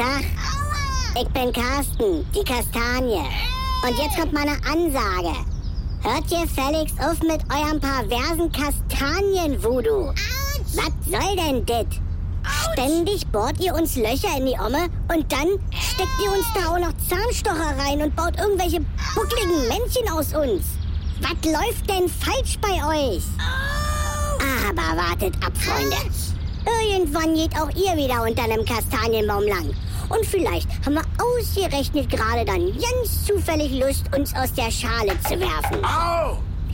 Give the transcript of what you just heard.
Tag. Ich bin Carsten, die Kastanie. Und jetzt kommt meine Ansage. Hört ihr gefälligst auf mit eurem perversen Kastanien-Voodoo. Was soll denn dit? Ständig bohrt ihr uns Löcher in die Omme und dann steckt ihr uns da auch noch Zahnstocher rein und baut irgendwelche buckligen Männchen aus uns. Was läuft denn falsch bei euch? Aber wartet ab, Freunde. Irgendwann geht auch ihr wieder unter einem Kastanienbaum lang. Und vielleicht haben wir ausgerechnet gerade dann ganz zufällig Lust, uns aus der Schale zu werfen. Au!